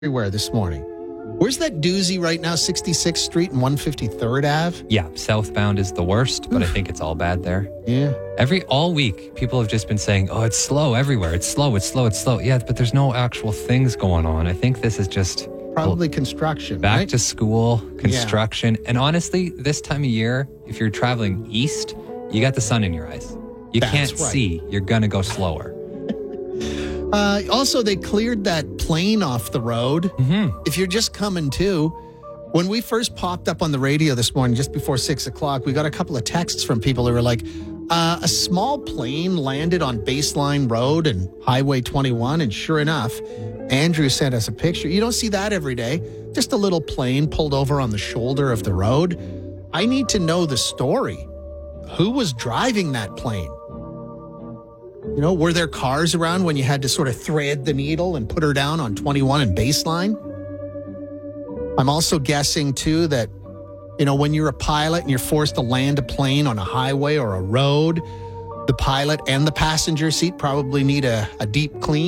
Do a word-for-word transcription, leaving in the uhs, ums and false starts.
everywhere this morning. Where's that doozy right now? sixty-sixth Street and one fifty-third Ave? Yeah, southbound is the worst, but I think it's all bad there. Yeah. Every all week, people have just been saying, "Oh, it's slow everywhere. It's slow. It's slow. It's slow." Yeah, but there's no actual things going on. I think this is just Probably construction, back right? to school, construction, and honestly, this time of year, if you're traveling east, you got the sun in your eyes. You That's can't right. see. You're gonna go slower. Uh, also, they cleared that plane off the road. Mm-hmm. If you're just coming to, when we first popped up on the radio this morning, just before six o'clock, we got a couple of texts from people who were like, uh, a small plane landed on Baseline Road and Highway twenty-one. And sure enough, Andrew sent us a picture. You don't see that every day. Just a little plane pulled over on the shoulder of the road. I need to know the story. Who was driving that plane? You know, were there cars around when you had to sort of thread the needle and put her down on twenty-one and Baseline? I'm also guessing, too, that, you know, when you're a pilot and you're forced to land a plane on a highway or a road, the pilot and the passenger seat probably need a, a deep clean.